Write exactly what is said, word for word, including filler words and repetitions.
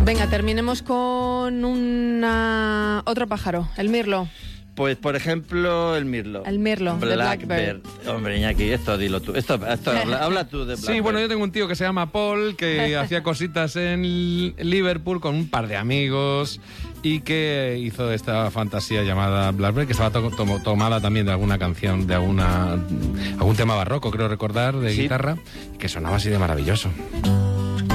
Venga, terminemos con una... otro pájaro, el mirlo. Pues, por ejemplo, el mirlo. El mirlo, de Blackbird. Hombre, Iñaki, esto dilo tú. Esto, esto habla, habla tú de Blackbird. Sí, bueno, yo tengo un tío que se llama Paul, que hacía cositas en Liverpool con un par de amigos y que hizo esta fantasía llamada Blackbird, que estaba to to tomada también de alguna canción, de alguna algún tema barroco, creo recordar, de sí. guitarra, y que sonaba así de maravilloso.